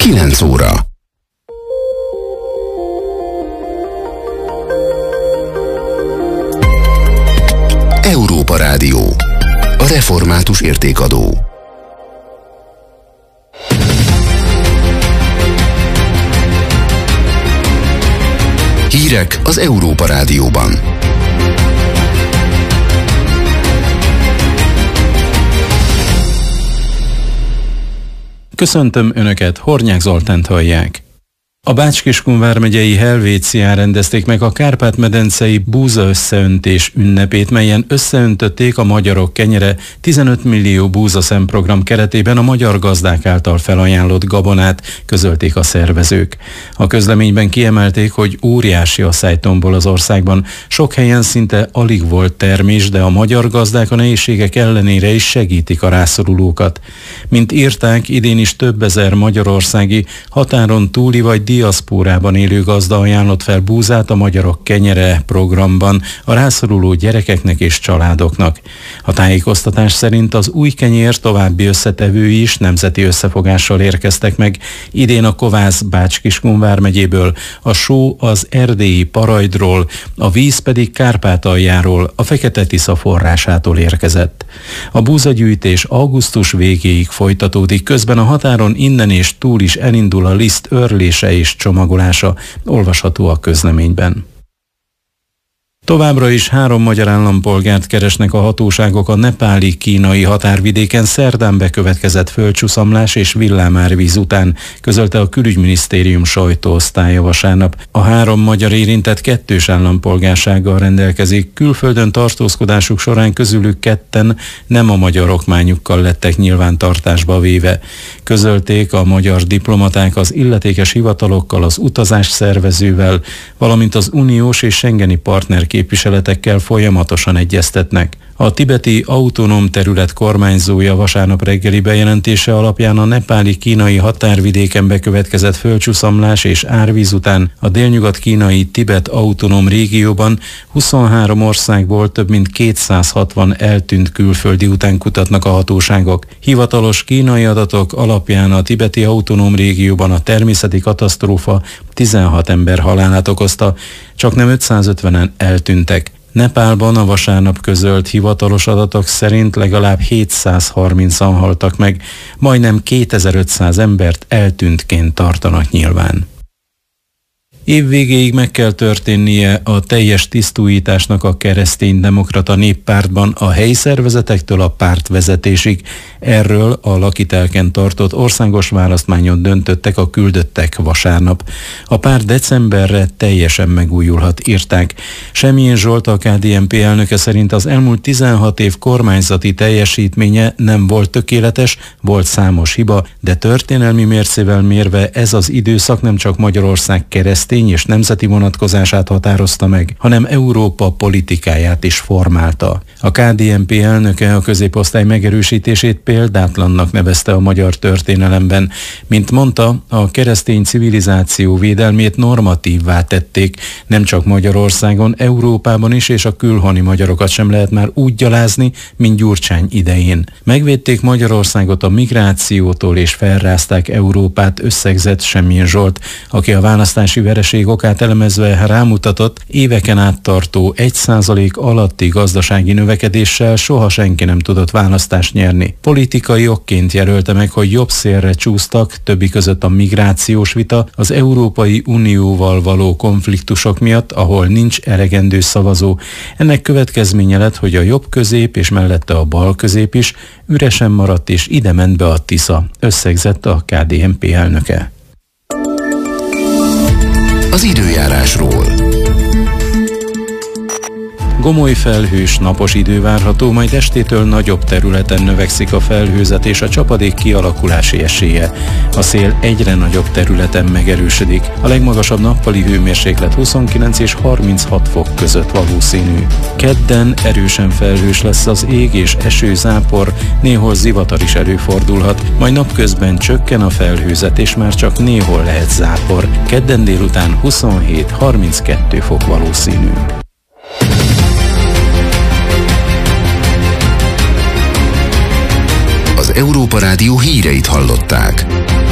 9 óra. Európa Rádió. A református értékadó. Hírek az Európa Rádióban. Köszöntöm Önöket, Hornyák Zoltánt hallják. A Bács-Kiskun vármegyei Helvécián rendezték meg a Kárpát-medencei búza összeöntés ünnepét, melyen összeöntötték a magyarok kenyere 15 millió búzaszem program keretében a magyar gazdák által felajánlott gabonát, közölték a szervezők. A közleményben kiemelték, hogy óriási asszálytombol az országban, sok helyen szinte alig volt termés, de a magyar gazdák a nehézségek ellenére is segítik a rászorulókat. Mint írták, idén is több ezer magyarországi, határon túli vagy diaszpórában élő gazda ajánlott fel búzát a Magyarok Kenyere programban a rászoruló gyerekeknek és családoknak. A tájékoztatás szerint az új kenyér további összetevői is nemzeti összefogással érkeztek meg. Idén a kovász Bács-Kiskun vármegyéből, a só az erdélyi Parajdról, a víz pedig Kárpátaljáról, a Fekete-Tisza forrásától érkezett. A búzagyűjtés augusztus végéig folytatódik, közben a határon innen és túl is elindul a liszt őrlése és csomagolása, olvasható a közleményben. Továbbra is 3 magyar állampolgárt keresnek a hatóságok a nepáli-kínai határvidéken szerdán bekövetkezett földcsuszamlás és villámárvíz után, közölte a Külügyminisztérium sajtóosztálya vasárnap. A 3 magyar érintett kettős állampolgársággal rendelkezik, külföldön tartózkodásuk során közülük 2 nem a magyar okmányukkal lettek nyilvántartásba véve. Közölték a magyar diplomaták az illetékes hivatalokkal, az utazás szervezővel, valamint az uniós és schengeni partner képviseletekkel folyamatosan egyeztetnek. A tibeti autonóm terület kormányzója vasárnap reggeli bejelentése alapján a nepáli-kínai határvidéken bekövetkezett földcsuszamlás és árvíz után a délnyugat-kínai Tibet autonóm régióban 23 országból több mint 260 eltűnt külföldi után kutatnak a hatóságok. Hivatalos kínai adatok alapján a tibeti autonóm régióban a természeti katasztrófa 16 ember halálát okozta, csaknem 550-en eltűntek. Nepálban a vasárnap közölt hivatalos adatok szerint legalább 730-an haltak meg, majdnem 2500 embert eltűntként tartanak nyilván. Év végéig meg kell történnie a teljes tisztújításnak a Kereszténydemokrata Néppártban a helyi szervezetektől a pártvezetésig. Erről a Lakitelken tartott országos választmányon döntöttek a küldöttek vasárnap. A párt decemberre teljesen megújulhat, írták. Semjén Zsolt, a KDNP elnöke szerint az elmúlt 16 év kormányzati teljesítménye nem volt tökéletes, volt számos hiba, de történelmi mércével mérve ez az időszak nem csak Magyarország keresztény és nemzeti vonatkozását határozta meg, hanem Európa politikáját is formálta. A KDNP elnöke a középosztály megerősítését példátlannak nevezte a magyar történelemben. Mint mondta, a keresztény civilizáció védelmét normatívvá tették, nem csak Magyarországon, Európában is, és a külhoni magyarokat sem lehet már úgy gyalázni, mint Gyurcsány idején. Megvédték Magyarországot a migrációtól és felrázták Európát, összegzett Semjén Zsolt, aki a választási vereség okát elemezve rámutatott, éveken át tartó 1% alatti gazdasági növekedéssel soha senki nem tudott választást nyerni. Politikai okként jelölte meg, hogy jobb szélre csúsztak, többi között a migrációs vita, az Európai Unióval való konfliktusok miatt, ahol nincs elegendő szavazó. Ennek következménye lett, hogy a jobb közép és mellette a bal közép is üresen maradt, és ide ment be a Tisza, összegzett a KDNP elnöke. Az időjárásról. Gomoly felhős, napos idő várható, majd estétől nagyobb területen növekszik a felhőzet és a csapadék kialakulási esélye. A szél egyre nagyobb területen megerősödik. A legmagasabb nappali hőmérséklet 29 és 36 fok között valószínű. Kedden erősen felhős lesz az ég és esőzápor, néhol zivatar is előfordulhat, majd napközben csökken a felhőzet és már csak néhol lehet zápor. Kedden délután 27-32 fok valószínű. Az Európa Rádió híreit hallották.